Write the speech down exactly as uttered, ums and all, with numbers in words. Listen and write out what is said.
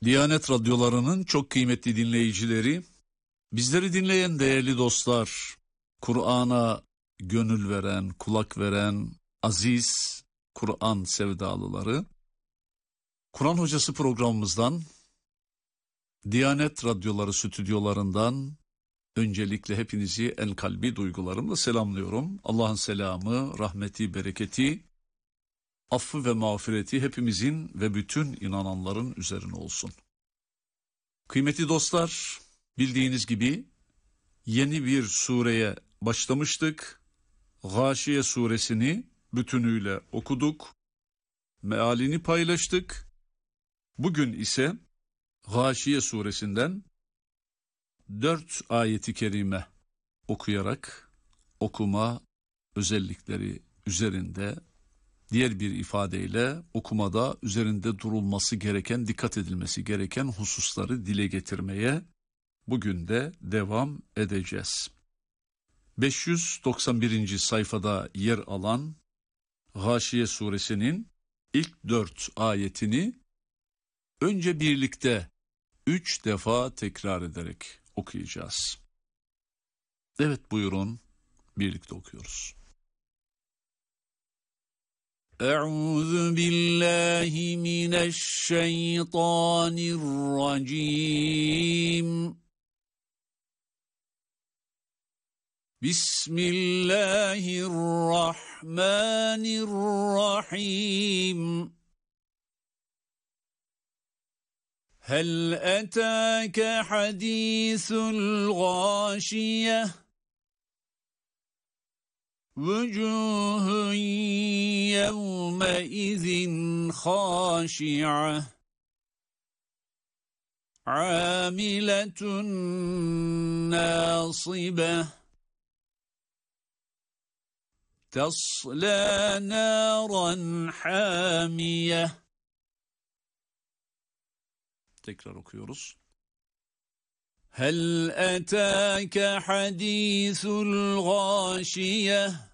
Diyanet radyolarının çok kıymetli dinleyicileri, bizleri dinleyen değerli dostlar, Kur'an'a gönül veren, kulak veren, aziz Kur'an sevdalıları, Kur'an Hocası programımızdan, Diyanet radyoları stüdyolarından öncelikle hepinizi en kalbi duygularımla selamlıyorum. Allah'ın selamı, rahmeti, bereketi, affı ve mağfireti hepimizin ve bütün inananların üzerine olsun. Kıymetli dostlar, bildiğiniz gibi yeni bir sureye başlamıştık. Gâşiye suresini bütünüyle okuduk, mealini paylaştık. Bugün ise Gâşiye suresinden dört ayeti kerime okuyarak okuma özellikleri üzerinde, diğer bir ifadeyle okumada üzerinde durulması gereken, dikkat edilmesi gereken hususları dile getirmeye bugün de devam edeceğiz. beş yüz doksan birinci sayfada yer alan Gâşiye suresinin ilk dört ayetini önce birlikte üç defa tekrar ederek okuyacağız. Evet, buyurun, birlikte okuyoruz. Euzu billahi mineşşeytanirracim. Bismillahirrahmanirrahim. Hel etâke hadîsul gâşiyeh. Vücûhun yevmeizin khâşi'ah. Âmiletun nâsibeh. Taslâ nâran hâmiyeh. Tekrar okuyoruz. Hel etâke hadîsul gâşiyeh.